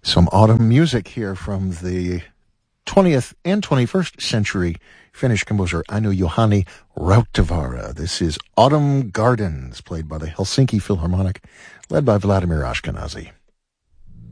Some autumn music here from the 20th and 21st century Finnish composer Aino Juhani Rautavaara. This is Autumn Gardens, played by the Helsinki Philharmonic, led by Vladimir Ashkenazy.